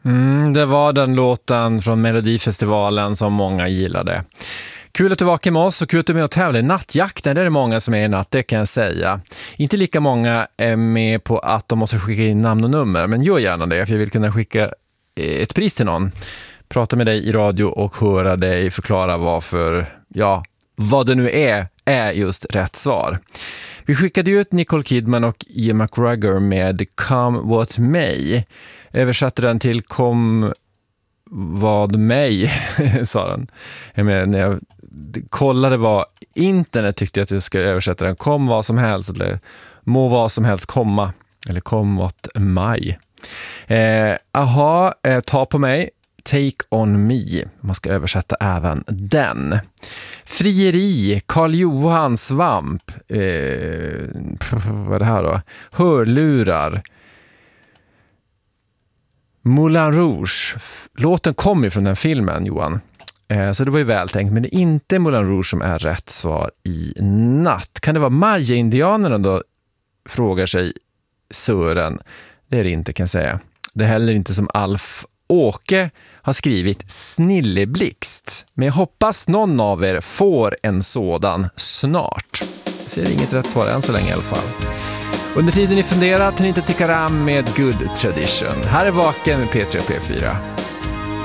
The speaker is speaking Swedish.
Det var den låten från Melodifestivalen som många gillade. Kul att du var vaken med oss och kul att du är med och tävlar i nattjakten. Det är det många som är i natt, det kan jag säga. Inte lika många är med på att de måste skicka in namn och nummer, men gör gärna det för jag vill kunna skicka ett pris till någon. Prata med dig i radio och höra dig förklara varför, vad det nu är just rätt svar. Vi skickade ut Nicole Kidman och Ian McGregor med Come What May. Översatte den till Kom vad mig, sa den. När jag kollade vad internet tyckte jag att jag skulle översätta den. Kom vad som helst, eller må vad som helst komma. Eller kom what maj. Ta på mig. Take on me. Man ska översätta även den. Frieri, Karl Johan, svamp. Vad är det här då? Hörlurar. Moulin Rouge. Låten kommer ju från den filmen, Johan. Så det var ju vältänkt. Men det är inte Moulin Rouge som är rätt svar i natt. Kan det vara Maya-indianerna då? Frågar sig Sören. Det är det inte, kan jag säga. Det är heller inte som Alf Åke har skrivit Snilleblixt. Men jag hoppas någon av er får en sådan snart. Jag ser inget rätt svar än så länge i alla fall. Under tiden ni funderar, Tanita Tikaram med Good Tradition. Här är Vaken med P3 och P4.